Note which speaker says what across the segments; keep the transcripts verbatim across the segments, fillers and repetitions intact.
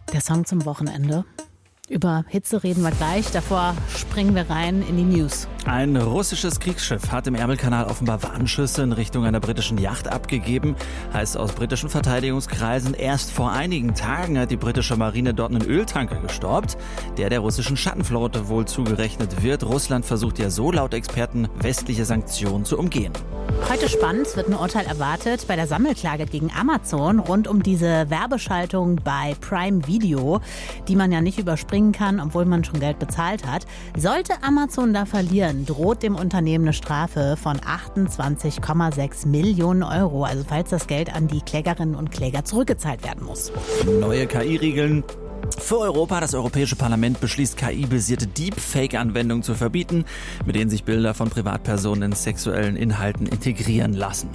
Speaker 1: Der Song zum Wochenende. Über Hitze reden wir gleich. Davor springen wir rein in die News.
Speaker 2: Ein russisches Kriegsschiff hat im Ärmelkanal offenbar Warnschüsse in Richtung einer britischen Yacht abgegeben. Heißt aus britischen Verteidigungskreisen, erst vor einigen Tagen hat die britische Marine dort einen Öltanker gestoppt, der der russischen Schattenflotte wohl zugerechnet wird. Russland versucht ja so laut Experten, westliche Sanktionen zu umgehen.
Speaker 1: Heute spannend, es wird ein Urteil erwartet bei der Sammelklage gegen Amazon rund um diese Werbeschaltung bei Prime Video, die man ja nicht überspringen kann, obwohl man schon Geld bezahlt hat. Sollte Amazon da verlieren, droht dem Unternehmen eine Strafe von achtundzwanzig Komma sechs Millionen Euro. Also falls das Geld an die Klägerinnen und Kläger zurückgezahlt werden muss.
Speaker 2: Neue K I-Regeln für Europa. Das Europäische Parlament beschließt, K I-basierte Deepfake-Anwendungen zu verbieten, mit denen sich Bilder von Privatpersonen in sexuellen Inhalten integrieren lassen.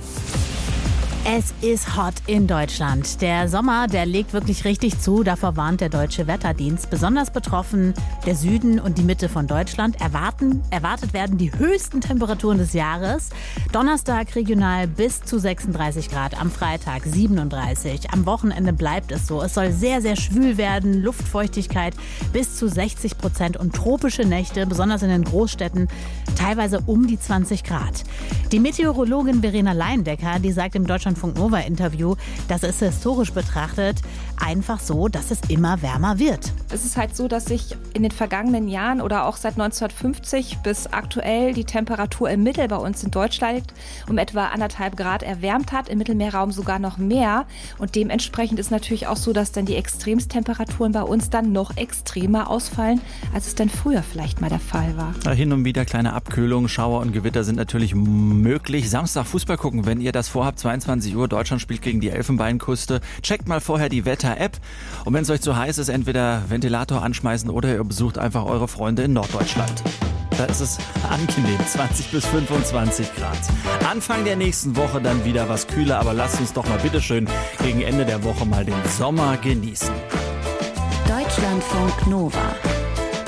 Speaker 1: Es ist hot in Deutschland. Der Sommer, der legt wirklich richtig zu. Davor warnt der Deutsche Wetterdienst. Besonders betroffen der Süden und die Mitte von Deutschland. Erwarten, erwartet werden die höchsten Temperaturen des Jahres. Donnerstag regional bis zu sechsunddreißig Grad, am Freitag siebenunddreißig. Am Wochenende bleibt es so. Es soll sehr, sehr schwül werden. Luftfeuchtigkeit bis zu sechzig Prozent und tropische Nächte, besonders in den Großstädten, teilweise um die zwanzig Grad. Die Meteorologin Verena Leindecker, die sagt im Deutschlandfunk Nova Interview, das ist historisch betrachtet einfach so, dass es immer wärmer wird.
Speaker 3: Es ist halt so, dass sich in den vergangenen Jahren oder auch seit neunzehnhundertfünfzig bis aktuell die Temperatur im Mittel bei uns in Deutschland um etwa anderthalb Grad erwärmt hat, im Mittelmeerraum sogar noch mehr. Und dementsprechend ist natürlich auch so, dass dann die Extremstemperaturen bei uns dann noch extremer ausfallen, als es dann früher vielleicht mal der Fall war.
Speaker 2: Hin und wieder kleine Abkühlungen, Schauer und Gewitter sind natürlich möglich. Samstag Fußball gucken, wenn ihr das vorhabt, zweiundzwanzig Uhr, Deutschland spielt gegen die Elfenbeinküste. Checkt mal vorher die Wetter-App. Und wenn es euch zu heiß ist, entweder Ventilator anschmeißen oder ihr besucht einfach eure Freunde in Norddeutschland. Da ist es angenehm, zwanzig bis fünfundzwanzig Grad. Anfang der nächsten Woche dann wieder was kühler, aber lasst uns doch mal bitteschön gegen Ende der Woche mal den Sommer genießen.
Speaker 4: Deutschlandfunk Nova.